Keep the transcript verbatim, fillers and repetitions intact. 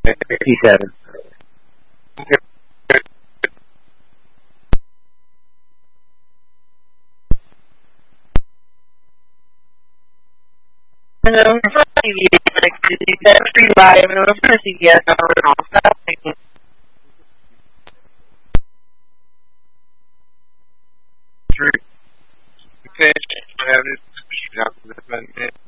fifty-seven. And I'm from C B S, like, that's free live, and I'm from C B S, I don't know, stop thinking. Fish, I have this,